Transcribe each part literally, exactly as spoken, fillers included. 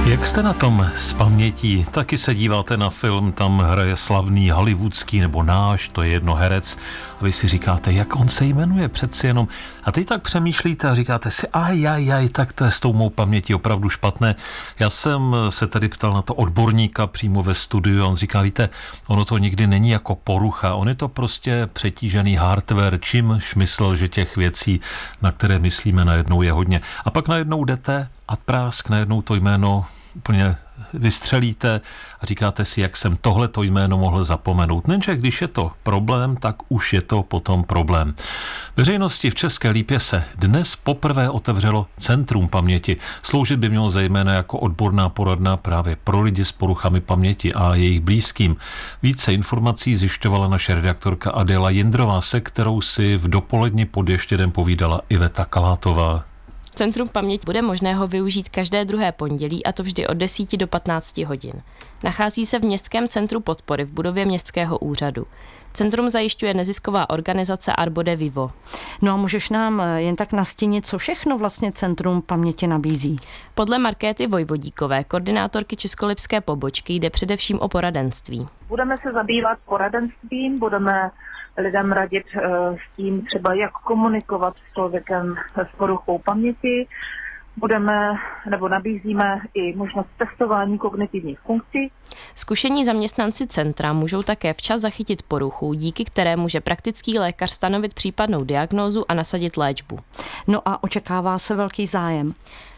Jak jste na tom s pamětí? Taky se díváte na film, tam hraje slavný hollywoodský nebo náš, to je jedno herec. A vy si říkáte, jak on se jmenuje přeci jenom. A teď tak přemýšlíte a říkáte si, aj, aj, aj, tak to je s tou mou pamětí opravdu špatné. Já jsem se tady ptal na to odborníka přímo ve studiu a on říká, víte, ono to nikdy není jako porucha, on je to prostě přetížený hardware, čímž myslel, že těch věcí, na které myslíme najednou je hodně. A pak najednou jdete a prásk, najednou to jméno úplně vystřelíte a říkáte si, jak jsem tohleto jméno mohl zapomenout. Nenže když je to problém, tak už je to potom problém. Veřejnosti v České Lípě se dnes poprvé otevřelo Centrum paměti. Sloužit by mělo zejména jako odborná poradna právě pro lidi s poruchami paměti a jejich blízkým. Více informací zjišťovala naše redaktorka Adéla Jindrová, se kterou si v dopoledni pod Ještědem povídala Iveta Kalátová. Centrum paměti bude možné ho využít každé druhé pondělí, a to vždy od deseti do patnácti hodin. Nachází se v Městském centru podpory v budově Městského úřadu. Centrum zajišťuje nezisková organizace Arbo de Vivo. No a můžeš nám jen tak nastínit, co všechno vlastně Centrum paměti nabízí? Podle Markéty Vojvodíkové, koordinátorky českolipské pobočky, jde především o poradenství. Budeme se zabývat poradenstvím, budeme lidem radit s tím třeba, jak komunikovat s člověkem s poruchou paměti. Budeme nebo nabízíme i možnost testování kognitivních funkcí. Zkušení zaměstnanci centra můžou také včas zachytit poruchu, díky které může praktický lékař stanovit případnou diagnózu a nasadit léčbu. No a očekává se velký zájem.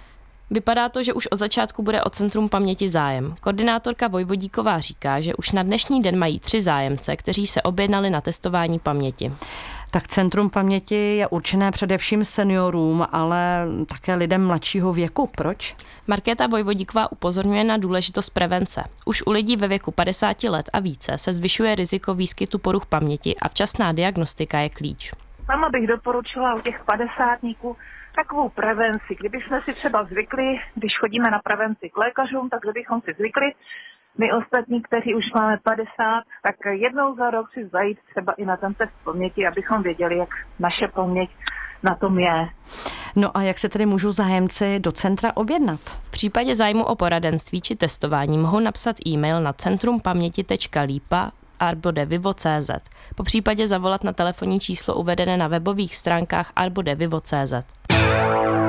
Vypadá to, že už od začátku bude o Centrum paměti zájem. Koordinátorka Vojvodíková říká, že už na dnešní den mají tři zájemce, kteří se objednali na testování paměti. Tak Centrum paměti je určené především seniorům, ale také lidem mladšího věku. Proč? Markéta Vojvodíková upozorňuje na důležitost prevence. Už u lidí ve věku padesáti let a více se zvyšuje riziko výskytu poruch paměti a včasná diagnostika je klíč. Sama bych doporučila u těch padesátníků takovou prevenci. Kdybychom si třeba zvykli, když chodíme na prevenci k lékařům, tak kdybychom si zvykli, my ostatní, kteří už máme padesát, tak jednou za rok si zajít třeba i na ten test paměti, abychom věděli, jak naše paměť na tom je. No a jak se tedy můžou zájemci do centra objednat? V případě zájmu o poradenství či testování mohou napsat e-mail na centrumpaměti tečka lípa arbo de vivo tečka cé zet. Po případě zavolat na telefonní číslo uvedené na webových stránkách arbo de vivo tečka cé zet.